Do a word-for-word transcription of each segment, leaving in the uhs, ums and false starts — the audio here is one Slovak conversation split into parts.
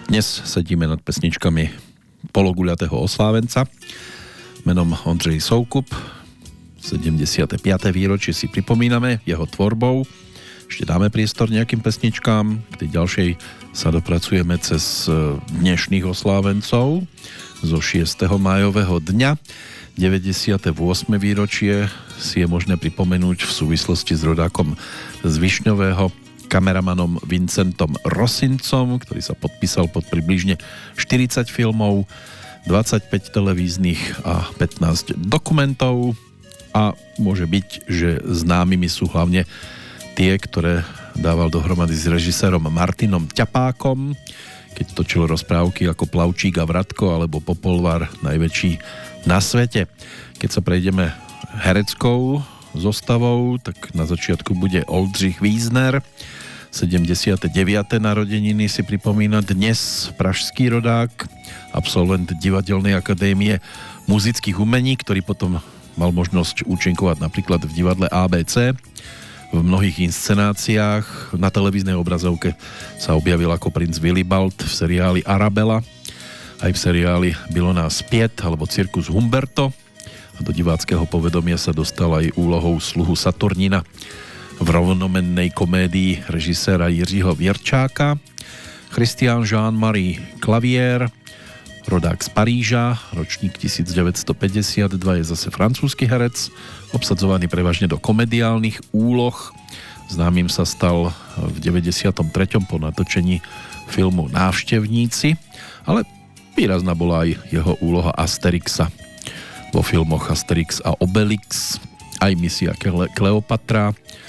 Dnes sedíme nad pesničkami pologuľatého oslávenca menom Ondřej Soukup. sedemdesiate piate výročie si pripomíname jeho tvorbou. Ešte dáme priestor nejakým pesničkám. K tej ďalšej sa dopracujeme cez dnešných oslávencov zo šiesteho májového dňa. deväťdesiate ôsme výročie si je možné pripomenúť v súvislosti s rodákom z Višňového, kameramanom Vincentom Rosincom, ktorý sa podpísal pod približne štyridsať filmov, dvadsaťpäť televíznych a pätnásť dokumentov, a môže byť, že známymi sú hlavne tie, ktoré dával dohromady s režisérom Martinom Ťapákom, keď točil rozprávky ako Plavčík a Vratko alebo Popolvar, najväčší na svete. Keď sa prejdeme hereckou zostavou, tak na začiatku bude Oldřich Wiesner. sedemdesiate deviate narodeniny si pripomína dnes pražský rodák, absolvent Divadelnej akadémie muzických umení, ktorý potom mal možnosť účinkovať napríklad v divadle á bé cé. V mnohých inscenáciách na televíznej obrazovke sa objavil ako princ Willibald v seriáli Arabella, aj v seriáli Bylo nás pět alebo Cirkus Humberto, a do diváckého povedomia sa dostal aj úlohou sluhu Saturnina v rovnomennej komédii režiséra Jiřího Věrčáka. Christian Jean-Marie Clavier, rodák z Paríža, ročník devätnásťstopäťdesiatdva, je zase francúzsky herec, obsadzovaný prevažne do komediálnych úloh. Známym sa stal v deväťdesiatom treťom po natočení filmu Návštevníci, ale výrazná bola aj jeho úloha Asterixa vo filmoch Asterix a Obelix, aj Misia Kleopatra,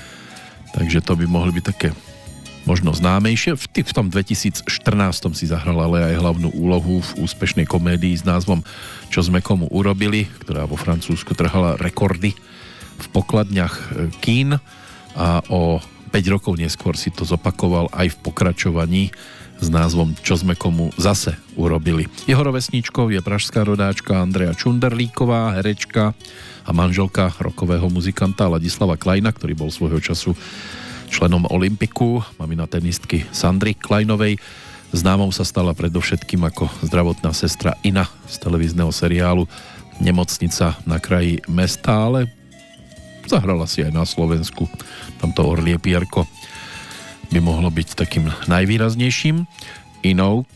takže to by mohli byť také možno známejšie. V, v tom dvetisícštrnásť si zahral ale aj hlavnú úlohu v úspešnej komédii s názvom Čo sme komu urobili, ktorá vo Francúzsku trhala rekordy v pokladniach kín, a o päť rokov neskôr si to zopakoval aj v pokračovaní s názvom Čo sme komu zase urobili. Jeho rovesníčkou je pražská rodáčka Andrea Čunderlíková, herečka a manželka rockového muzikanta Ladislava Kleina, ktorý bol svojho času členom Olympiku, mamina tenistky Sandry Kleinovej. Známou sa stala predovšetkým ako zdravotná sestra Ina z televízneho seriálu Nemocnica na kraji mesta, ale zahrala si aj na Slovensku. Tamto Orlie Pierko by mohlo byť takým najvýraznejším. Inou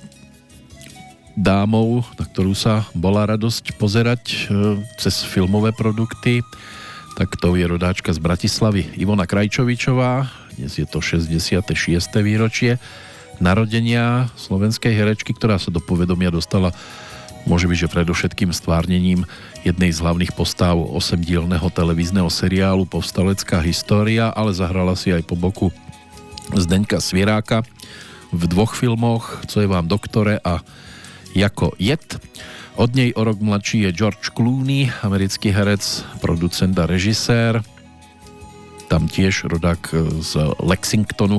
dámou, na ktorú sa bola radosť pozerať e, cez filmové produkty, tak to je rodáčka z Bratislavy Ivona Krajčovičová. Dnes je to šesťdesiate šieste výročie narodenia slovenskej herečky, ktorá sa do povedomia dostala, môže byť, že predovšetkým stvárnením jednej z hlavných postáv osemdielneho televízneho seriálu Povstalecká história, ale zahrala si aj po boku Zdeňka Svieráka v dvoch filmoch Co je vám doktore a Jako jed. Od nej o rok mladší je George Clooney, americký herec, producent a režisér. Tam tiež rodák z Lexingtonu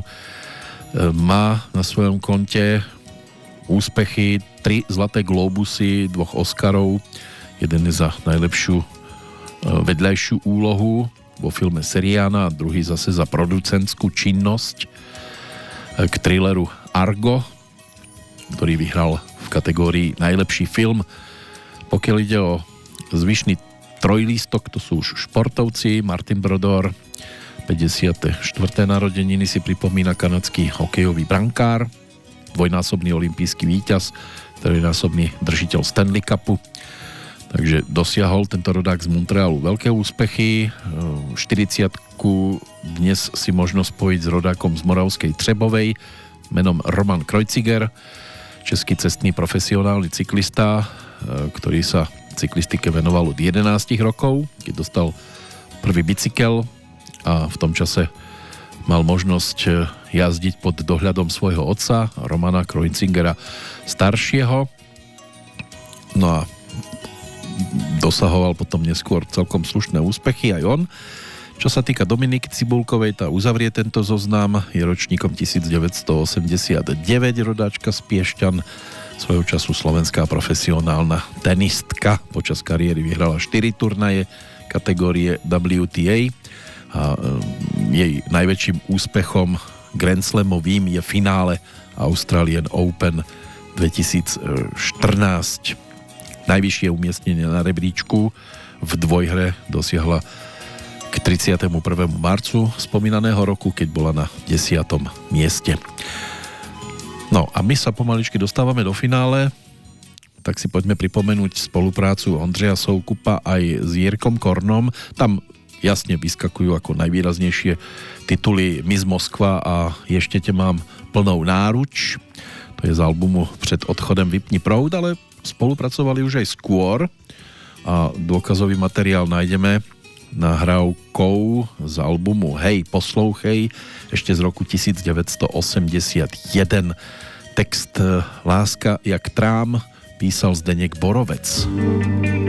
má na svojom konte úspechy, tri zlaté glóbusy, dvoch Oscarov, jeden je za najlepšiu vedľajšiu úlohu vo filme Seriana a druhý zase za producentskú činnosť k thrilleru Argo, ktorý vyhral v kategórii najlepší film. Pokiaľ ide o zvyšný trojlístok, to sú už športovci. Martin Brodor, päťdesiate štvrté narodeniny si pripomína kanadský hokejový brankár, dvojnásobný olympijský víťaz, trojnásobný držiteľ Stanley Cupu. Takže dosiahol tento rodák z Montrealu veľké úspechy. štyridsiatku dnes si možno spojiť s rodákom z Moravskej Třebovej menom Roman Kreuziger, český cestný profesionálny cyklista, ktorý sa cyklistike venoval od jedenástich rokov, keď dostal prvý bicykel a v tom čase mal možnosť jazdiť pod dohľadom svojho otca, Romana Kreuzigera staršieho. No a dosahoval potom neskôr celkom slušné úspechy aj on. Čo sa týka Dominiky Cibulkovej, tá uzavrie tento zoznam, je ročníkom devätnásťstoosemdesiatdeväť, rodáčka z Piešťan, svojho času slovenská profesionálna tenistka. Počas kariéry vyhrala štyri turnaje kategórie W T A a jej najväčším úspechom Grand Slamovým je finále Australian Open dvetisícštrnásť. Najvyššie umiestnenie na rebríčku v dvojhre dosiahla k tridsiatemu prvému marcu spomínaného roku, keď bola na desiatom mieste. No a my sa pomaličky dostávame do finále, tak si poďme pripomenúť spoluprácu Ondřeja Soukupa aj s Jirkom Kornom. Tam jasne vyskakujú ako najvýraznejšie tituly Miss Moskva a Ešte te mám plnou náruč. To je z albumu Před odchodem vypni proud, ale spolupracovali už aj skôr a dôkazový materiál nájdeme nahrávkou z albumu Hej, poslouchej, ešte z roku devätnásťstoosemdesiatjeden. Text Láska jak trám písal Zdeněk Borovec.